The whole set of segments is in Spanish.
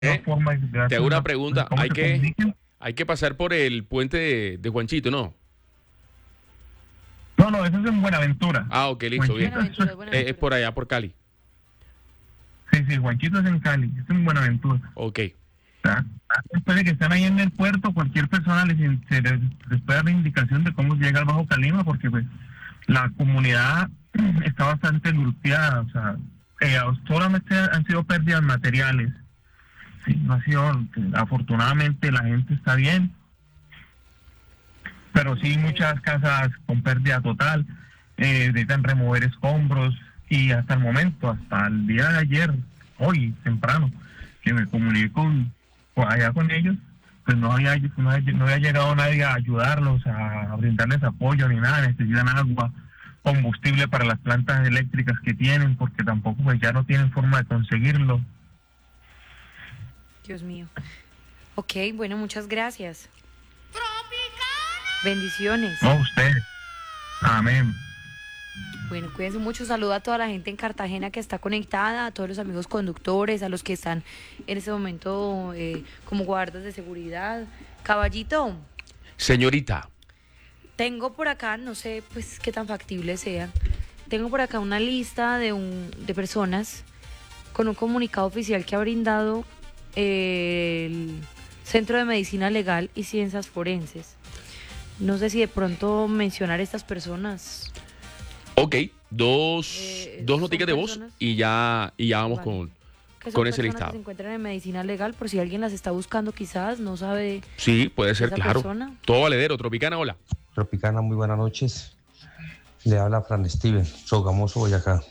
forma de Te hacer hago una pregunta. cómo se comuniquen. Hay que pasar por el puente de Juanchito, ¿no? No, eso es en Buenaventura. Ah, ok, listo, bien. Juanchito, Es por allá, por Cali. sí, Juanchito es en Cali, es en Buenaventura. Ok. O sea, después de que están ahí en el puerto, cualquier persona les puede dar la indicación de cómo llega al Bajo Calima, porque pues la comunidad está bastante golpeada, o sea, solamente han sido pérdidas materiales. Sí, no ha sido, afortunadamente la gente está bien, pero sí muchas casas con pérdida total, necesitan remover escombros y hasta el momento, hasta el día de ayer, hoy temprano, que me comuniqué allá con ellos, pues no había llegado nadie a ayudarlos, a brindarles apoyo ni nada, necesitan agua, combustible para las plantas eléctricas que tienen, porque tampoco pues ya no tienen forma de conseguirlo. Dios mío. Ok, bueno, muchas gracias. Bendiciones. No, usted. Amén. Bueno, cuídense mucho. Saludo a toda la gente en Cartagena que está conectada, a todos los amigos conductores, a los que están en este momento como guardas de seguridad. Caballito. Señorita. Tengo por acá, no sé pues qué tan factible sea, tengo por acá una lista de personas con un comunicado oficial que ha brindado el Centro de Medicina Legal y Ciencias Forenses. No sé si de pronto mencionar estas personas. Ok, dos noticias de voz personas, y ya vamos vale, con ese que listado. se encuentran en medicina legal, por si alguien las está buscando quizás, no sabe. Sí, puede ser, esa claro. persona. Todo valedero. Tropicana, hola. Tropicana, muy buenas noches. Le habla Fran Steven, Sogamoso, Boyacá.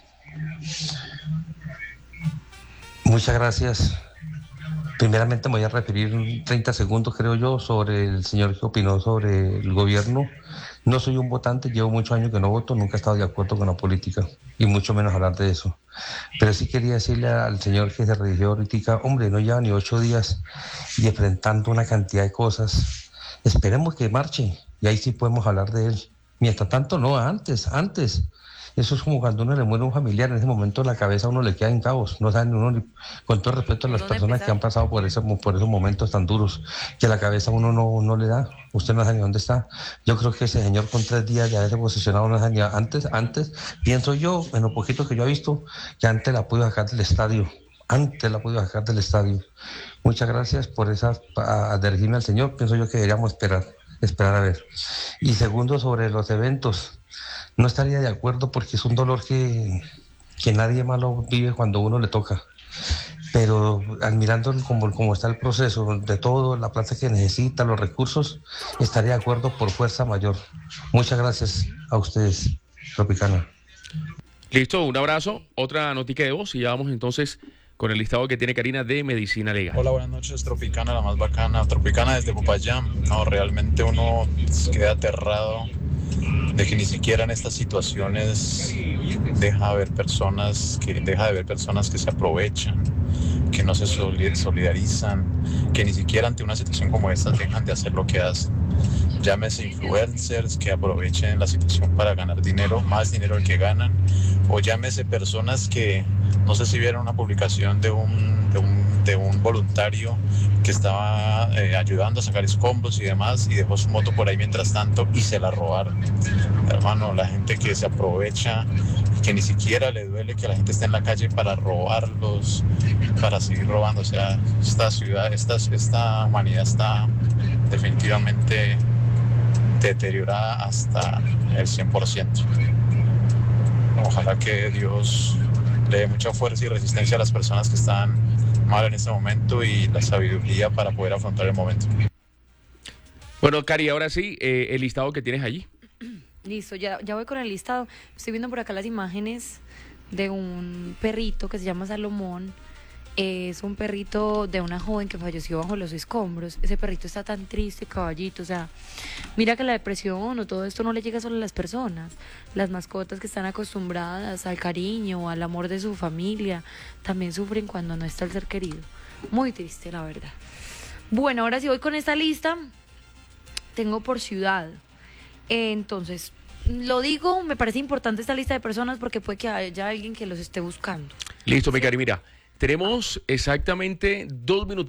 Muchas gracias. Primeramente me voy a referir 30 segundos, creo yo, sobre el señor que opinó sobre el gobierno. No soy un votante, llevo muchos años que no voto, nunca he estado de acuerdo con la política, y mucho menos hablar de eso. Pero sí quería decirle al señor que se religió ahorita, hombre, no lleva ni 8 días y enfrentando una cantidad de cosas. Esperemos que marche, y ahí sí podemos hablar de él. Mientras tanto, no, antes. Eso es como cuando uno le muere a un familiar, en ese momento la cabeza a uno le queda en caos, no saben uno, con todo respeto a las personas que han pasado por esos momentos tan duros, que la cabeza a uno no le da, usted no sabe ni dónde está. Yo creo que ese señor con 3 días de haberse posicionado no sabe ni antes, pienso yo, en lo poquito que yo he visto, que antes la pude sacar del estadio. Muchas gracias por esa adherirme al señor, pienso yo que deberíamos esperar a ver. Y segundo, sobre los eventos. No estaría de acuerdo porque es un dolor que nadie más lo vive cuando uno le toca. Pero admirando como está el proceso de todo, la plata que necesita, los recursos, estaría de acuerdo por fuerza mayor. Muchas gracias a ustedes, Tropicana. Listo, un abrazo. Otra noticia de voz y ya vamos entonces con el listado que tiene Karina de Medicina Legal. Hola, buenas noches, Tropicana, la más bacana. Tropicana desde Popayán. No, realmente uno queda aterrado de que ni siquiera en estas situaciones deja de ver personas que se aprovechan, que no se solidarizan, que ni siquiera ante una situación como esta dejan de hacer lo que hacen. Llámese influencers que aprovechen la situación para ganar dinero, más dinero del que ganan, o llámese personas que, no sé si vieron una publicación de un voluntario que estaba ayudando a sacar escombros y demás, y dejó su moto por ahí mientras tanto y se la robaron. Hermano, la gente que se aprovecha, que ni siquiera le duele que la gente esté en la calle para robarlos, para seguir robando. O sea, esta ciudad, esta humanidad está definitivamente deteriorada hasta el 100%. Ojalá que Dios le dé mucha fuerza y resistencia a las personas que están mal en este momento y la sabiduría para poder afrontar el momento. Bueno, Cari, ahora sí, el listado que tienes allí. Listo, ya voy con el listado. Estoy viendo por acá las imágenes de un perrito que se llama Salomón. Es un perrito de una joven que falleció bajo los escombros. Ese perrito está tan triste, caballito. O sea, mira que la depresión o todo esto no le llega solo a las personas. Las mascotas que están acostumbradas al cariño, al amor de su familia, también sufren cuando no está el ser querido. Muy triste, la verdad. Bueno, ahora sí voy con esta lista. Tengo por ciudad. Entonces, lo digo, me parece importante esta lista de personas porque puede que haya alguien que los esté buscando. Listo, mi Cari, mira. Tenemos exactamente 2 minutos.